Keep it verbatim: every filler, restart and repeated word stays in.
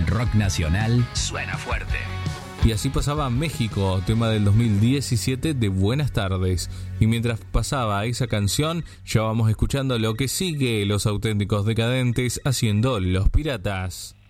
rock nacional suena fuerte. Y así pasaba México, tema del dos mil diecisiete de Buenas Tardes. Y mientras pasaba esa canción, ya vamos escuchando lo que sigue Los Auténticos Decadentes haciendo Los Piratas.